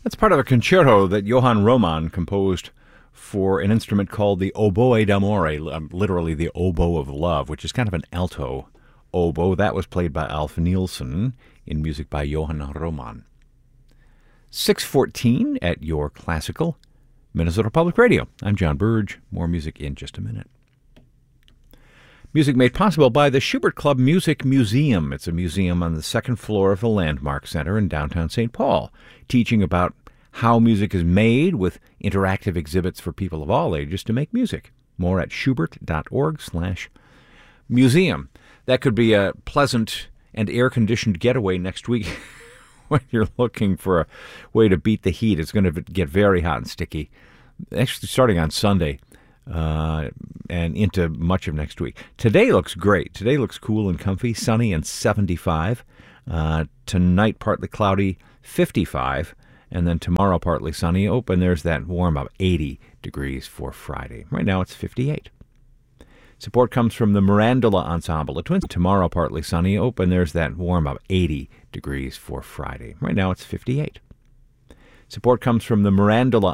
That's part of a concerto that Johann Roman composed for an instrument called the oboe d'amore, literally the oboe of love, which is kind of an alto oboe. That was played by Alf Nielsen in music by Johann Roman. 6:14 at your classical Minnesota Public Radio. I'm John Burge. More music in just a minute. Music made possible by the Schubert Club Music Museum. It's a museum on the second floor of the Landmark Center in downtown St. Paul, teaching about how music is made with interactive exhibits for people of all ages to make music. More at schubert.org/museum. That could be a pleasant and air-conditioned getaway next week when you're looking for a way to beat the heat. It's going to get very hot and sticky, actually starting on Sunday. And into much of next week. Today looks great. Today looks cool and comfy, sunny and 75. Tonight partly cloudy, 55. And then tomorrow partly sunny. Oh, and there's that warm up, 80 degrees for Friday. Right now it's 58. Support comes from the Mirandola Ensemble. Tomorrow partly sunny. Oh, and there's that warm up, 80 degrees for Friday. Right now it's 58. Support comes from the Mirandola